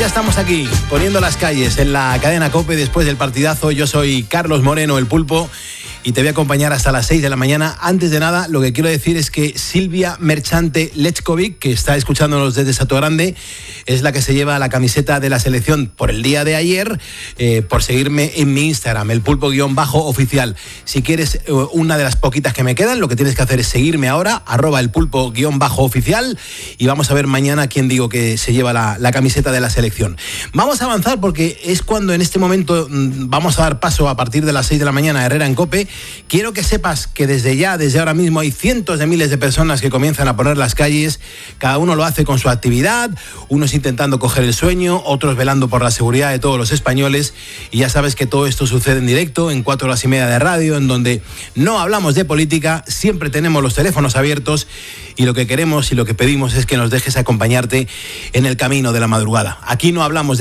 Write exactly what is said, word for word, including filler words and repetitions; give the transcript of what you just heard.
estamos aquí, poniendo las calles en la cadena COPE después del partidazo. Yo soy Carlos Moreno, el Pulpo, y te voy a acompañar hasta las seis de la mañana. Antes de nada, lo que quiero decir es que Silvia Merchante Lechkovic, que está escuchándonos desde Sotogrande, es la que se lleva la camiseta de la selección por el día de ayer, eh, por seguirme en mi Instagram, el pulpo-oficial. Si quieres eh, una de las poquitas que me quedan, lo que tienes que hacer es seguirme ahora, arroba el pulpo-oficial, y vamos a ver mañana quién digo que se lleva la, la camiseta de la selección. Vamos a avanzar porque es cuando en este momento mmm, vamos a dar paso a partir de las seis de la mañana a Herrera en COPE. Quiero que sepas que desde ya, desde ahora mismo, hay cientos de miles de personas que comienzan a poner las calles. Cada uno lo hace con su actividad, unos intentando coger el sueño, otros velando por la seguridad de todos los españoles. Y ya sabes que todo esto sucede en directo, en cuatro horas y media de radio, en donde no hablamos de política, siempre tenemos los teléfonos abiertos, y lo que queremos y lo que pedimos es que nos dejes acompañarte en el camino de la madrugada. Aquí no hablamos de